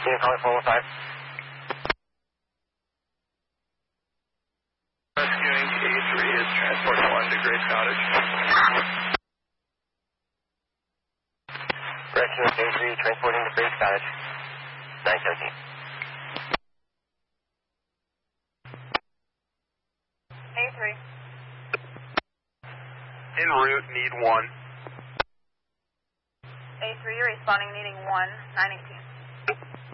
Unit calling 415. Rescuing A3 is transporting 1 to Grace Cottage. Rescuing A3, transporting to Grace Cottage. 917. A3. En route, need 1. A3, you're responding, needing 1, 918.